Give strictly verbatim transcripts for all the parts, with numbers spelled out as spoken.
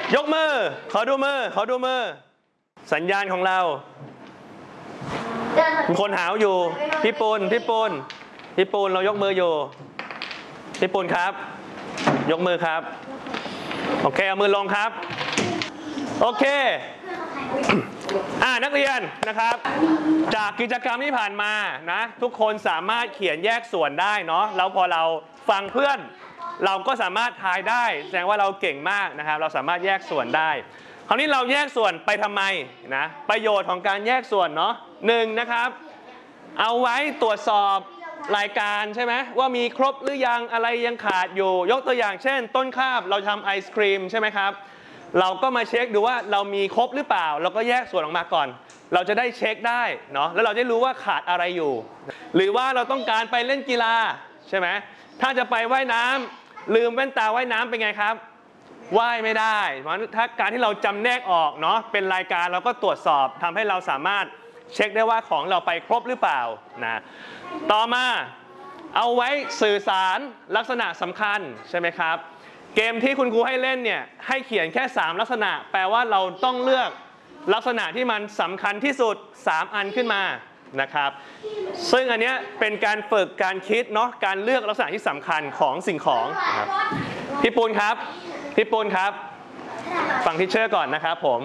ยกมือขอดูมือขอดูมือสัญญาณของเราคนหาวอยู่พี่ปูนพี่ปูนพี่ปูนเรายกมืออยู่พี่ปูนครับยกมือครับโอเคเอามือลงครับโอเคอ่านักเรียนนะครับจากกิจกรรมที่ผ่านมานะทุกคนสามารถเขียนแยกส่วนได้เนาะแล้วพอเราฟังเพื่อนเราก็สามารถทายได้แสดงว่าเราเก่งมากนะครับเราสามารถแยกส่วนได้คราวนี้เราแยกส่วนไปทำไมนะประโยชน์ของการแยกส่วนเนาะหนึ่งนะครับเอาไว้ตรวจสอบรายการใช่ไหมว่ามีครบหรือยังอะไรยังขาดอยู่ยกตัวอย่างเช่นต้นคาบเราทำไอศครีมใช่ไหมครับเราก็มาเช็คดูว่าเรามีครบหรือเปล่าเราก็แยกส่วนออกมาก่อนเราจะได้เช็คได้เนาะแล้วเราจะรู้ว่าขาดอะไรอยู่หรือว่าเราต้องการไปเล่นกีฬาใช่ไหมถ้าจะไปว่ายน้ำลืมแว่นตาว่ายน้ำเป็นไงครับว่ายไม่ได้เพราะถ้าการที่เราจำแนกออกเนาะเป็นรายการเราก็ตรวจสอบทำให้เราสามารถเช็คได้ว่าของเราไปครบหรือเปล่านะต่อมาเอาไว้สื่อสารลักษณะสำคัญใช่ไหมครับเกมที่คุณครูให้เล่นเนี่ยให้เขียนแค่สามลักษณะแปลว่าเราต้องเลือกลักษณะที่มันสำคัญที่สุดสามอันขึ้นมานะครับซึ่งอันนี้เป็นการฝึกการคิดเนาะการเลือกลักษณะที่สำคัญของสิ่งของนะครับพี่ปูนครับพี่ปูนครับฟังทิชเชอร์ก่อนนะครับผม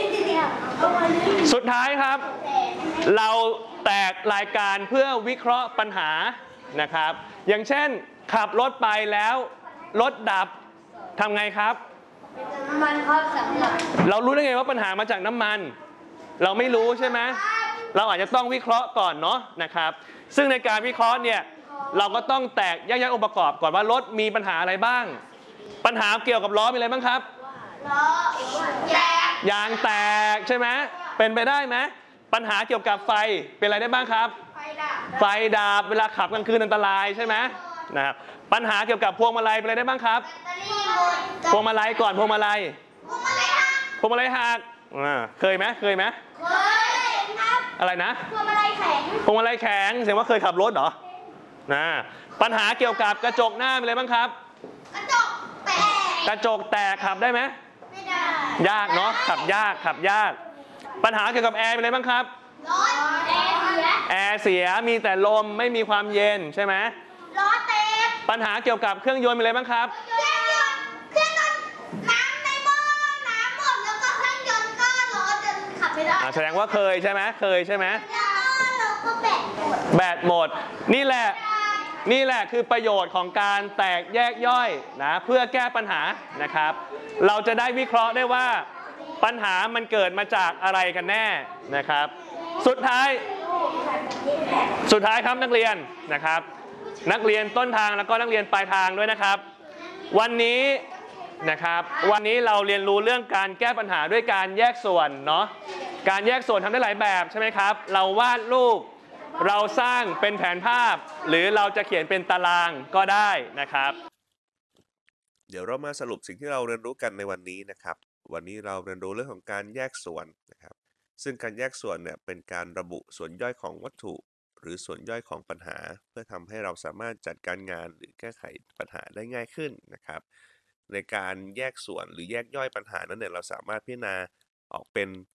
สุดท้ายครับเราแตกรายการเพื่อวิเคราะห์ปัญหานะครับอย่างเช่นขับรถไปแล้วรถดับทำไงครับน้ำมันครับสำหรับเรารู้ได้ไงว่าปัญหามาจากน้ำมันเราไม่รู้ใช่ไหมเราอาจจะต้องวิเคราะห์ก่อนเนาะนะครับซึ่งในการวิเคราะห์เนี่ยเราก็ต้องแตกแยกๆองค์ประกอบก่อนว่ารถมีปัญหาอะไรบ้างปัญหาเกี่ยวกับล้อมีอะไรบ้างครับล้อแตกยางแตกใช่ไหมเป็นไปได้ไหมปัญหาเกี่ยวกับไฟเป็นอะไรได้บ้างครับไฟดับไฟดับเวลาขับกลางคืนอันตรายใช่ไหมนะครับปัญหาเกี่ยวกับพวงมาลัยเป็นอะไรได้บ้างครับพวงมาลัยก่อนพวงมาลัยพวงมาลัยหักพวงมาลัยหักเคยไหมเคยไหมเคยครับอะไรนะพวงมาลัยแข็งพวงมาลัยแข็งแสดงว่าเคยขับรถเหรอนะปัญหาเกี่ยวกับกระจกหน้าเป็นอะไรบ้างครับกระจกแตกกระจกแตกขับได้ไหมไม่ได้ยากเนาะขับยากขับยากปัญหาเกี่ยวกับแอร์เป็นอะไรบ้างครับร้อนแอร์เสียแอร์เสียมีแต่ลมไม่มีความเย็นใช่ไหมล้อเต็มปัญหาเกี่ยวกับเครื่องยนต์เป็นอะไรบ้างครับเครื่องยนต์เครื่องยนต์น้ำในหม้อน้ำหมดแล้วก็เครื่องยนต์ก็ล้อจนขับไม่ได้แสดงว่าเคยใช่ไหมเคยใช่ไหมแล้วก็แบตหมดแบตหมดนี่แหละนี่แหละคือประโยชน์ของการแตกแยกย่อยนะเพื่อแก้ปัญหานะครับเราจะได้วิเคราะห์ได้ว่าปัญหามันเกิดมาจากอะไรกันแน่นะครับสุดท้ายสุดท้ายครับนักเรียนนะครับนักเรียนต้นทางแล้วก็นักเรียนปลายทางด้วยนะครับวันนี้นะครับวันนี้เราเรียนรู้เรื่องการแก้ปัญหาด้วยการแยกส่วนเนาะการแยกส่วนทำได้หลายแบบใช่ไหมครับเราวาดรูปเราสร้างเป็นแผนภาพหรือเราจะเขียนเป็นตารางก็ได้นะครับเดี๋ยวเรามาสรุปสิ่งที่เราเรียนรู้กันในวันนี้นะครับวันนี้เราเรียนรู้เรื่องของการแยกส่วนนะครับซึ่งการแยกส่วนเนี่ยเป็นการระบุส่วนย่อยของวัตถุหรือส่วนย่อยของปัญหาเพื่อทำให้เราสามารถจัดการงานหรือแก้ไขปัญหาได้ง่ายขึ้นนะครับในการแยกส่วนหรือแยกย่อยปัญหานั้นเนี่ยเราสามารถพิจารณาออกเป็น